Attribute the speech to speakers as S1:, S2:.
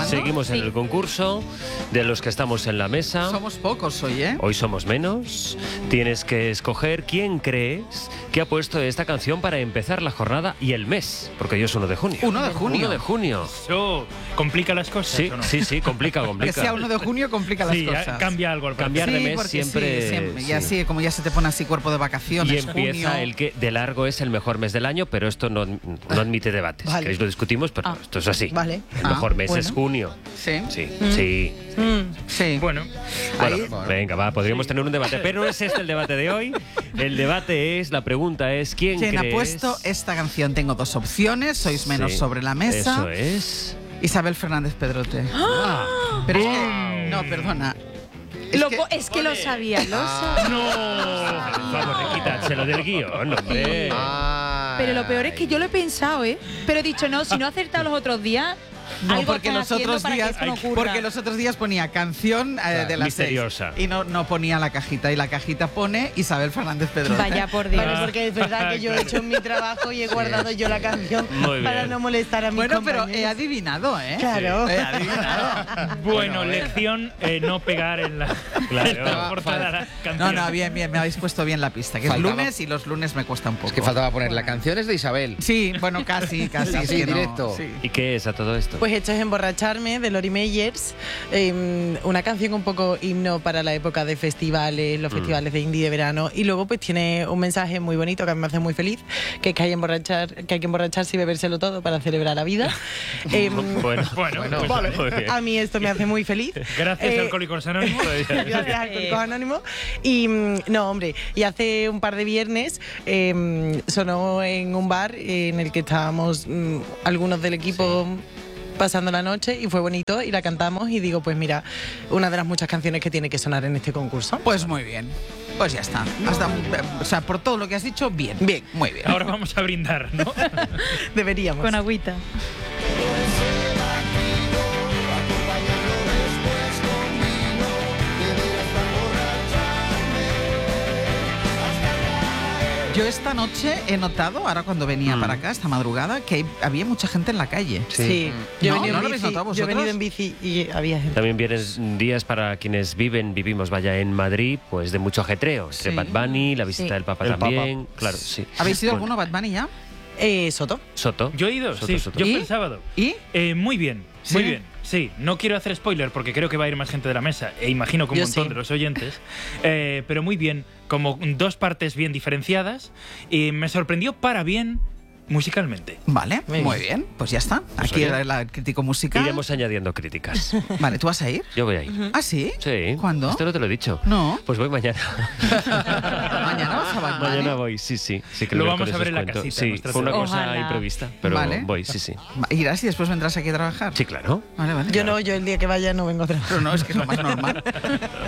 S1: Seguimos en el concurso de los que estamos en la mesa.
S2: Somos pocos hoy, ¿eh?
S1: Hoy somos menos. Tienes que escoger quién crees que ha puesto esta canción para empezar la jornada y el mes, porque hoy es 1 de junio.
S2: 1 de junio.
S1: 1 de junio.
S3: Eso complica las cosas,
S1: Sí,
S3: ¿o no?
S1: sí, complica.
S2: Que sea 1 de junio complica las
S3: Sí,
S2: cosas.
S3: cambia algo.
S1: Cambiar de mes
S2: porque
S1: siempre...
S2: siempre.
S1: sí.
S2: Y así, como ya se te pone así cuerpo de vacaciones,
S1: Y empieza
S2: junio.
S1: el que de largo es el mejor mes del año, pero esto no admite debates.
S4: Vale.
S1: ¿Queréis lo discutimos? Pero esto es así.
S4: Vale.
S1: El mejor mes
S4: bueno.
S1: es junio.
S2: Sí.
S1: Sí, sí.
S2: Sí.
S3: Bueno,
S1: Bueno, venga, va, podríamos tener un debate, pero no es este el debate de hoy. El debate es, la pregunta es, ¿quién
S2: ¿Quién ha
S1: crees?
S2: puesto esta canción? Tengo dos opciones, sois menos
S1: Sí,
S2: sobre la mesa.
S1: Eso es.
S2: Isabel Fernández Pedrote.
S1: Ah.
S2: Pero es que, no, perdona.
S4: Es que lo sabía, lo sabía.
S1: ¡No! Vamos, quitárselo del guión, hombre.
S4: Pero lo peor es que yo lo he pensado, ¿eh? Pero he dicho, no, si no he acertado los otros días,
S2: No,
S4: algo
S2: porque
S4: están
S2: los
S4: haciendo
S2: otros
S4: para que
S2: días,
S4: esto no ocurra.
S2: porque los otros días ponía canción de las
S1: misteriosa.
S2: 6 y no ponía la cajita, y la cajita pone Isabel Fernández Pedrote.
S4: Vaya por Dios.
S5: Vale, porque es verdad que yo he hecho mi trabajo y he guardado yo la canción
S1: Muy
S5: para
S1: bien.
S5: no molestar a mis
S2: Bueno, pero
S5: compañeros.
S2: he adivinado, ¿eh?
S5: Claro.
S2: He adivinado.
S3: bueno, lección no pegar en la,
S1: Claro.
S3: en la portada de la canción.
S2: No, bien, me habéis puesto bien la pista, que es
S6: Faltaba-
S2: lunes y los lunes me cuesta un poco.
S6: Es que faltaba poner la canción es de Isabel.
S2: Sí, bueno, casi, es
S6: Sí,
S2: que no,
S6: directo.
S2: sí.
S1: ¿Y qué es a todo esto?
S5: Pues esto es Emborracharme, de Lori Meyers, una canción un poco himno para la época de festivales, los festivales de indie de verano, y luego pues tiene un mensaje muy bonito que a mí me hace muy feliz, que es que hay que emborracharse y bebérselo todo para celebrar la vida.
S1: Bueno,
S3: Bueno,
S1: pues, muy bien.
S5: A mí esto me hace muy feliz.
S3: Gracias, Alcohólicos Anónimos.
S5: Gracias, Alcohólicos Anónimos. Y no, hombre, y hace un par de viernes sonó en un bar en el que estábamos algunos del equipo pasando la noche, y fue bonito y la cantamos, y digo, pues mira, una de las muchas canciones que tiene que sonar en este concurso.
S2: Pues muy bien. Pues ya está. O sea, por todo lo que has dicho, bien. Bien, muy bien.
S3: Ahora vamos a brindar, ¿no?
S5: Deberíamos.
S4: Con agüita.
S2: Yo esta noche he notado, ahora cuando venía para acá, esta madrugada, que había mucha gente en la calle.
S5: Sí, yo he
S2: ¿No?
S5: venido
S2: ¿No
S5: en
S2: lo habéis
S5: bici,
S2: notado
S5: yo he venido
S2: vosotros?
S5: en bici y había gente.
S1: También vienen días para quienes vivimos, vaya, en Madrid, pues de mucho ajetreo. Entre
S2: Sí.
S1: Bad Bunny, la visita
S4: Sí.
S1: del Papa
S6: El
S1: también. Claro, sí.
S2: ¿Habéis ido
S1: Bueno,
S2: alguno Bad Bunny ya?
S5: Soto.
S1: Soto.
S3: Yo he ido,
S1: Soto,
S3: sí.
S1: Soto.
S3: Yo
S2: ¿Y?
S3: fui el sábado.
S2: ¿Y?
S3: Muy bien,
S2: ¿Sí?
S3: muy bien. Sí, no quiero hacer spoiler porque creo que va a ir más gente de la mesa, e imagino que un
S5: Yo
S3: montón
S5: sí.
S3: de los oyentes, pero muy bien, como dos partes bien diferenciadas, y me sorprendió para bien musicalmente.
S2: Vale,
S5: Muy
S2: muy bien. Pues ya está.
S1: Pues
S2: Aquí
S1: oye,
S2: era el crítico musical.
S1: Iremos añadiendo críticas.
S2: Vale, ¿tú vas a ir?
S1: Yo voy a ir.
S2: ¿Ah, sí?
S1: Sí.
S2: ¿Cuándo?
S1: Esto no te lo he dicho.
S2: No.
S1: Pues voy mañana.
S2: ¿Mañana vas a Bad Bunny?
S1: Mañana voy, sí. que
S3: Lo
S1: el
S3: vamos
S1: miércoles
S3: a ver en la
S1: os cuento.
S3: casita,
S1: Sí,
S3: nuestra
S1: fue una
S3: ciudad.
S1: cosa
S4: Ojalá.
S1: imprevista, pero
S2: Vale.
S1: voy, sí.
S2: ¿Irás y después vendrás aquí a trabajar?
S1: Sí, claro.
S2: Vale, vale.
S5: Yo no, yo el día que vaya no vengo a trabajar.
S2: Pero no, es que es lo más normal.